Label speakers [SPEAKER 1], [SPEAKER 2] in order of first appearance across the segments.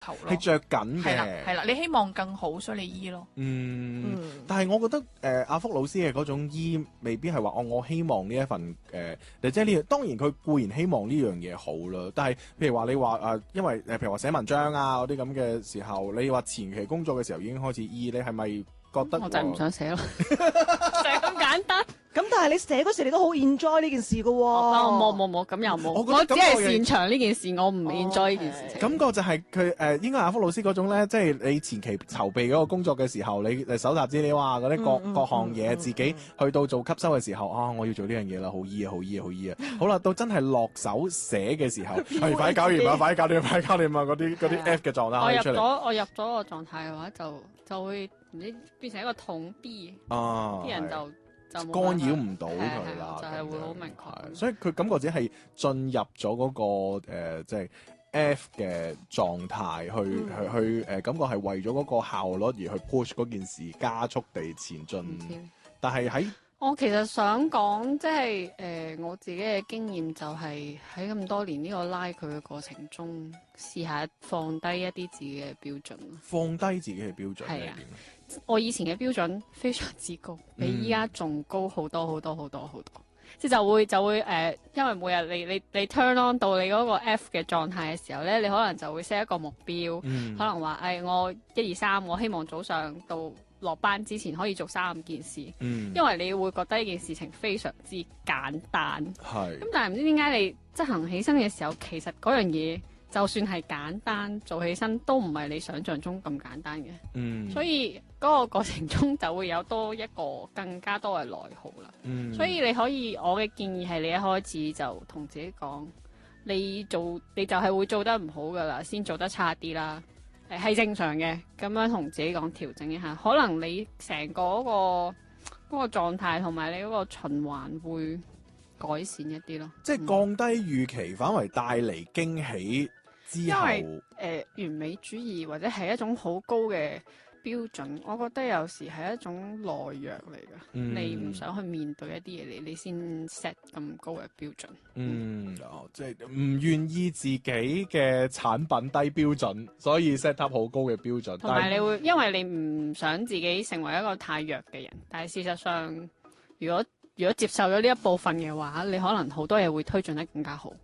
[SPEAKER 1] 係着緊
[SPEAKER 2] 係啦
[SPEAKER 1] 嘅。
[SPEAKER 2] 係啦，你希望更好，所以你醫咯。
[SPEAKER 1] 但係我覺得阿福老師嘅嗰種醫未必係話我希望呢一份即係呢樣，當然佢固然希望呢樣嘢好啦。但係譬如話你話因為譬如話寫文章啊嗰啲咁嘅時候，你話前期工作嘅時候已經開始醫，你係咪覺得
[SPEAKER 3] 我就係唔想寫咯，就係咁簡單。
[SPEAKER 4] 咁但係你寫嗰時你都好 enjoy 呢件事㗎喎。
[SPEAKER 3] 冇，咁又冇。我只係擅長呢件事，我唔 enjoy 呢件事情。
[SPEAKER 1] 感覺就係佢應該係阿福老師嗰種咧，即係你前期籌備嗰個工作嘅時候，你搜集資料啊嗰啲各項嘢，自己去到做吸收嘅時候，我要做呢樣嘢啦，好醫啊！好啦，到真係落手寫嘅時候，快搞完啊，快搞掂啊！嗰啲 F 嘅狀態可以出嚟。
[SPEAKER 3] 我入咗個狀態嘅話，就會唔知變成一個統 B，啲人就
[SPEAKER 1] 干擾唔到佢啦，
[SPEAKER 3] 就係會好明確。
[SPEAKER 1] 所以佢感覺只係進入咗嗰個即係 F 嘅狀態去感覺係為咗嗰個效率而去 push 嗰件事加速地前進。但係
[SPEAKER 3] 我其實想講，即係我自己嘅經驗就係喺咁多年呢個拉佢嘅過程中，試下放低一啲自己嘅標準。放低
[SPEAKER 1] 自己嘅標準係點？
[SPEAKER 3] 我以前嘅標準非常之高，比依家仲高好多。即係就會因為每日你 turn on 到你嗰個 F 嘅狀態嘅時候咧，你可能就會 set 一個目標，可能話我1、2、3，我希望早上到落班之前可以做3件事，因為你會覺得呢件事情非常之簡單。咁但係唔知點解你執行起身嘅時候，其實嗰樣嘢就算係簡單，做起身都唔係你想象中咁簡單嘅。所以嗰個過程中就會有多一個更加多嘅內耗啦。所以你可以，我嘅建議係你一開始就同自己講，你就係會做得唔好噶啦，先做得差啲啦。係正常嘅，咁樣同自己講調整一下，可能你成個嗰個狀態同埋你嗰個循環會改善一啲咯。
[SPEAKER 1] 即係降低預期，反為帶嚟驚喜之後。
[SPEAKER 3] 因為完美主義或者係一種好高嘅標準，我覺得有時係一種懦弱嚟㗎。你唔想去面對一啲嘢，你先 set 咁高嘅標準。
[SPEAKER 1] 即係唔願意自己嘅產品低標準，所以 set up 好高嘅標準。
[SPEAKER 3] 同埋你會因為你唔想自己成為一個太弱嘅人，但係事實上，如果接受咗呢一部分嘅話，你可能好多嘢會推進得更加好。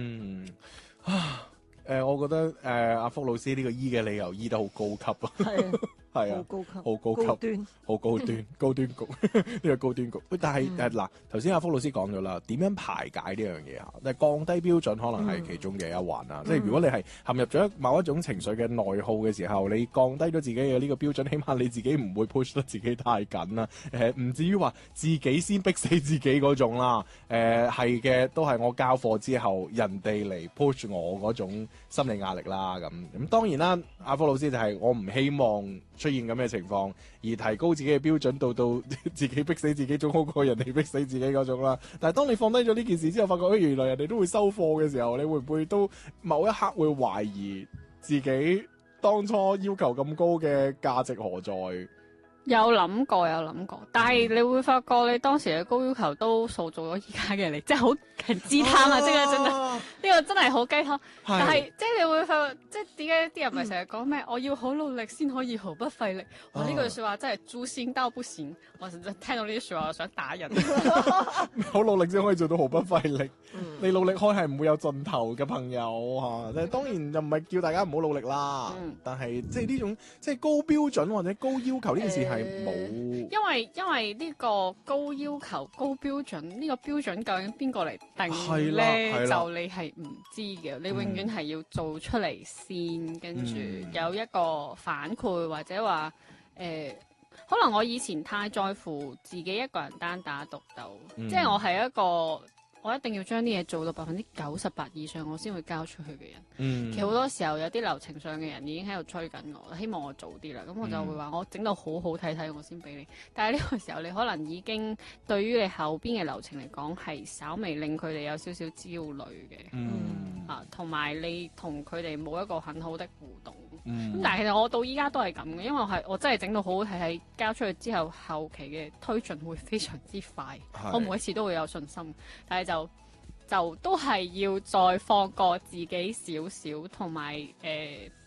[SPEAKER 1] 我覺得阿福老師呢個醫嘅理由醫得好高級啊！係啊，好高級，好高端，高端局呢個高端局。但係嗱，頭先阿福老師講咗啦，點樣排解呢樣嘢啊？但係降低標準可能係其中嘅一環啊。即係如果你係陷入咗某一種情緒嘅內耗嘅時候，你降低咗自己嘅呢個標準，起碼你自己唔會 push 得自己太緊啦。唔至於話自己先逼死自己嗰種啦。係嘅，都係我交貨之後，人哋嚟 push 我嗰種心理壓力啦。咁當然啦，阿福老師就係我唔希望出現咁嘅情況，而提高自己嘅標準到自己逼死自己，仲好過人哋逼死自己嗰種啦。但係當你放低咗呢件事之後，發覺原來人哋都會收貨嘅時候，你會唔會都某一刻會懷疑自己當初要求咁高嘅價值何在？
[SPEAKER 3] 有諗過，但係你會發覺你當時嘅高要求都塑造咗依家嘅你，即係好係雞湯啊！即係真係呢個真係好雞湯。但係即係你會發覺，即係點解啲人咪成日講咩？我要好努力先可以毫不費力。哇！呢句説話真係誅心到不行。我實在聽到呢啲説話，我想打人。
[SPEAKER 1] 好努力先可以做到毫不費力。你努力開係唔會有盡頭嘅朋友嚇。當然就唔係叫大家唔好努力啦。但係即係呢種即係高標準或者高要求呢件事。係冇，因為呢個高要求、高標準，呢個標準究竟邊個嚟定咧？就你係唔知嘅，你永遠係要做出嚟先，跟住有一個反饋或者話可能我以前太在乎自己一個人單打獨鬥，即係我係一個。我一定要將啲嘢做到98%以上，我先會交出去嘅人。其實好多時候有啲流程上嘅人已經喺度催緊我，希望我早啲啦。咁我就會話我整到好好睇，我先俾你。但係呢個時候你可能已經對於你後邊嘅流程嚟講係稍微令佢哋有少少焦慮嘅。同埋你同佢哋冇一個很好的互動。咁但係其實我到依家都係咁嘅，因為我真係整到好好睇，交出去之後後期嘅推進會非常之快。我每一次都會有信心，但係就都係要再放過自己少少，同埋